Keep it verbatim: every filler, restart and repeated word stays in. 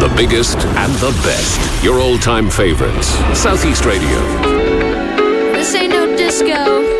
The biggest and the best. Your old-time favorites. Southeast Radio. This ain't no disco.